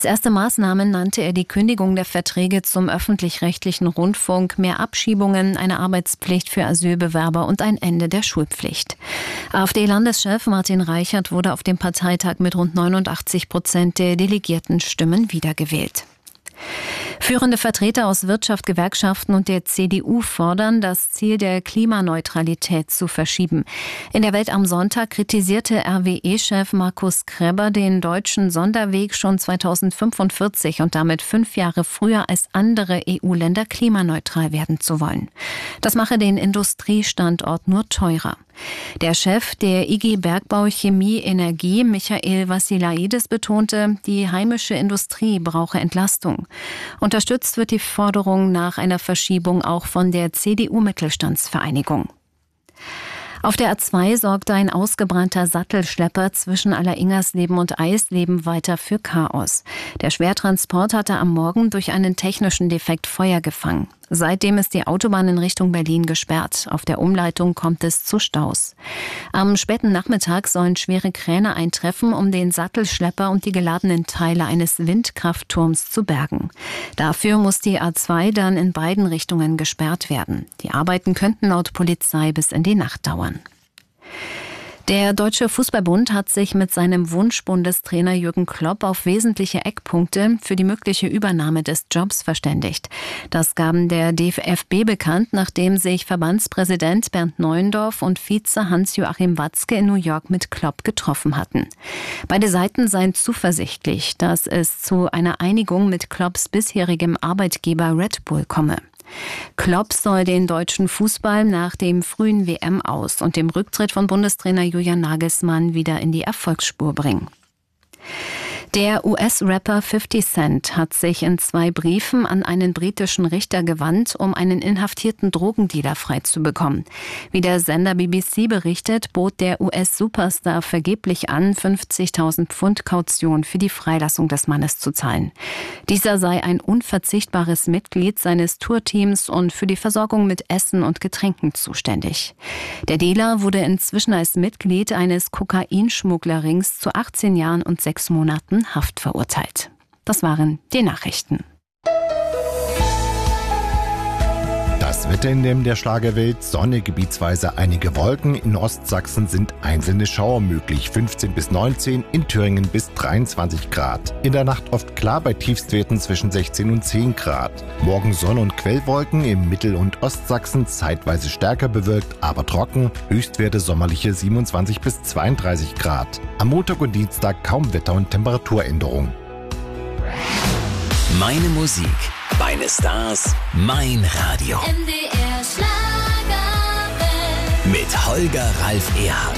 Als erste Maßnahmen nannte er die Kündigung der Verträge zum öffentlich-rechtlichen Rundfunk, mehr Abschiebungen, eine Arbeitspflicht für Asylbewerber und ein Ende der Schulpflicht. AfD-Landeschef Martin Reichert wurde auf dem Parteitag mit rund 89% der Delegiertenstimmen wiedergewählt. Führende Vertreter aus Wirtschaft, Gewerkschaften und der CDU fordern, das Ziel der Klimaneutralität zu verschieben. In der Welt am Sonntag kritisierte RWE-Chef Markus Krebber den deutschen Sonderweg, schon 2045 und damit 5 Jahre früher als andere EU-Länder klimaneutral werden zu wollen. Das mache den Industriestandort nur teurer. Der Chef der IG Bergbau Chemie Energie, Michael Vassilaidis, betonte, die heimische Industrie brauche Entlastung. Unterstützt wird die Forderung nach einer Verschiebung auch von der CDU-Mittelstandsvereinigung. Auf der A2 sorgte ein ausgebrannter Sattelschlepper zwischen Alleringersleben und Eisleben weiter für Chaos. Der Schwertransport hatte am Morgen durch einen technischen Defekt Feuer gefangen. Seitdem ist die Autobahn in Richtung Berlin gesperrt. Auf der Umleitung kommt es zu Staus. Am späten Nachmittag sollen schwere Kräne eintreffen, um den Sattelschlepper und die geladenen Teile eines Windkraftturms zu bergen. Dafür muss die A2 dann in beiden Richtungen gesperrt werden. Die Arbeiten könnten laut Polizei bis in die Nacht dauern. Der Deutsche Fußballbund hat sich mit seinem Wunschbundestrainer Jürgen Klopp auf wesentliche Eckpunkte für die mögliche Übernahme des Jobs verständigt. Das gaben der DFB bekannt, nachdem sich Verbandspräsident Bernd Neuendorf und Vize Hans-Joachim Watzke in New York mit Klopp getroffen hatten. Beide Seiten seien zuversichtlich, dass es zu einer Einigung mit Klopps bisherigem Arbeitgeber Red Bull komme. Klopp soll den deutschen Fußball nach dem frühen WM-Aus und dem Rücktritt von Bundestrainer Julian Nagelsmann wieder in die Erfolgsspur bringen. Der US-Rapper 50 Cent hat sich in 2 Briefen an einen britischen Richter gewandt, um einen inhaftierten Drogendealer freizubekommen. Wie der Sender BBC berichtet, bot der US-Superstar vergeblich an, 50.000 Pfund Kaution für die Freilassung des Mannes zu zahlen. Dieser sei ein unverzichtbares Mitglied seines Tourteams und für die Versorgung mit Essen und Getränken zuständig. Der Dealer wurde inzwischen als Mitglied eines Kokainschmugglerrings zu 18 Jahren und 6 Monaten Haft verurteilt. Das waren die Nachrichten. Das Wetter in der Schlagerwelt: Sonne, gebietsweise einige Wolken. In Ostsachsen sind einzelne Schauer möglich. 15 bis 19, in Thüringen bis 23 Grad. In der Nacht oft klar bei Tiefstwerten zwischen 16 und 10 Grad. Morgen Sonne und Quellwolken, im Mittel- und Ostsachsen zeitweise stärker bewölkt, aber trocken. Höchstwerte sommerliche 27 bis 32 Grad. Am Montag und Dienstag kaum Wetter- und Temperaturänderung. Meine Musik, meine Stars, mein Radio. MDR Schlagerwelt. Mit Holger Ralf Erhardt.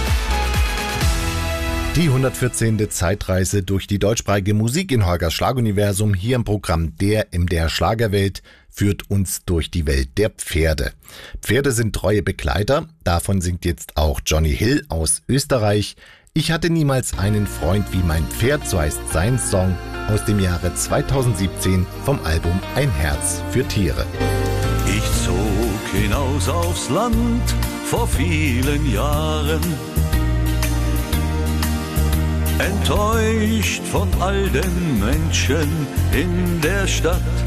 Die 114. Zeitreise durch die deutschsprachige Musik in Holgers Schlaguniversum hier im Programm der MDR Schlagerwelt führt uns durch die Welt der Pferde. Pferde sind treue Begleiter, davon singt jetzt auch Johnny Hill aus Österreich. Ich hatte niemals einen Freund wie mein Pferd, so heißt sein Song aus dem Jahre 2017 vom Album Ein Herz für Tiere. Ich zog hinaus aufs Land vor vielen Jahren, enttäuscht von all den Menschen in der Stadt.